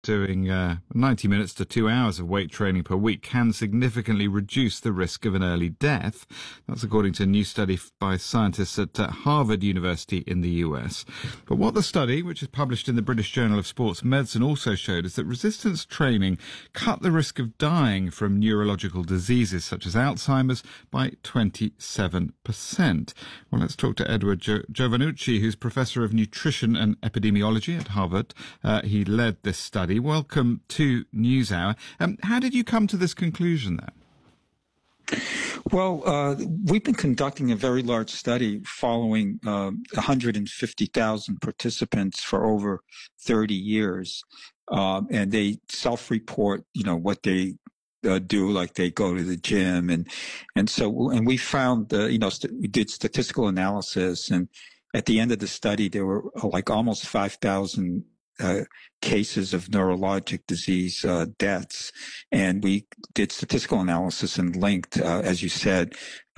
doing 90 minutes to 2 hours of weight training per week can significantly reduce the risk of an early death. That's according to a new study by scientists at Harvard University in the US. But what the study, which is published in the British Journal of Sports Medicine, also showed is that resistance training cut the risk of dying from neurological diseases such as Alzheimer's by 27%. Well, let's talk to Edward Giovannucci, who's Professor of Nutrition and Epidemiology at Harvard. He led this study. Welcome to NewsHour. How did you come to this conclusion then? Well, we've been conducting a very large study following 150,000 participants for over 30 years. And they self-report, what they do, like they go to the gym. And we found, we did statistical analysis, and at the end of the study, there were like almost 5,000 cases of neurologic disease deaths, and we did statistical analysis and linked, as you said,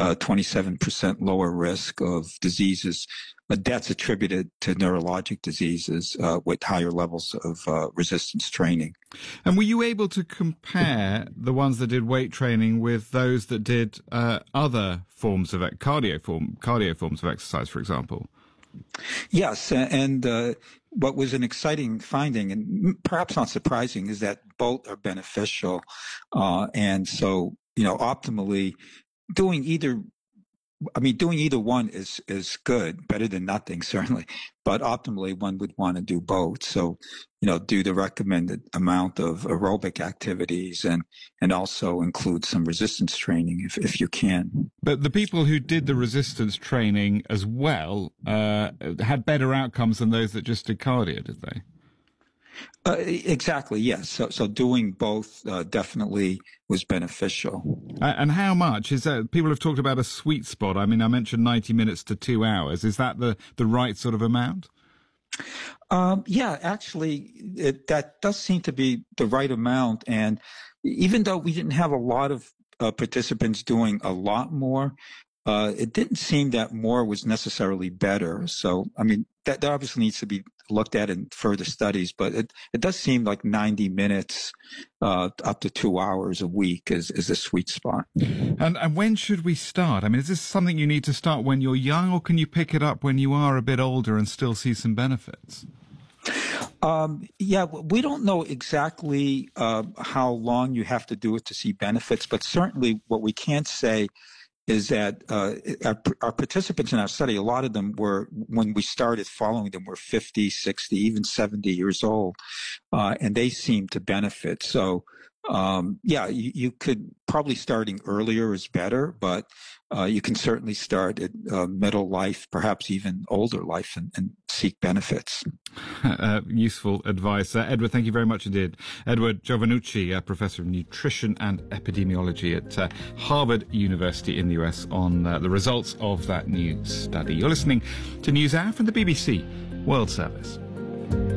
27% lower risk of diseases, deaths attributed to neurologic diseases with higher levels of resistance training. And were you able to compare the ones that did weight training with those that did other forms of cardio forms of exercise, for example? Yes, and what was an exciting finding, and perhaps not surprising, is that both are beneficial. And so, optimally, doing either one is good, better than nothing, certainly. But optimally, one would want to do both. So, do the recommended amount of aerobic activities and also include some resistance training if you can. But the people who did the resistance training as well had better outcomes than those that just did cardio, did they? Exactly, yes. So doing both definitely was beneficial. And how much is that? People have talked about a sweet spot. I mean, I mentioned 90 minutes to 2 hours. Is that the right sort of amount? Yeah, actually, that does seem to be the right amount. And even though we didn't have a lot of participants doing a lot more, it didn't seem that more was necessarily better. So, I mean, that obviously needs to be looked at in further studies, but it does seem like 90 minutes up to 2 hours a week is a sweet spot. And when should we start? I mean, is this something you need to start when you're young, or can you pick it up when you are a bit older and still see some benefits? Yeah, we don't know exactly how long you have to do it to see benefits, but certainly what we can say is that our participants in our study, a lot of them were, when we started following them, were 50, 60, even 70 years old, and they seemed to benefit. So, yeah, you could probably starting earlier is better, but you can certainly start at middle life, perhaps even older life, and seek benefits. Useful advice. Edward, thank you very much indeed. Edward Giovannucci, Professor of Nutrition and Epidemiology at Harvard University in the US, on the results of that new study. You're listening to NewsHour from the BBC World Service.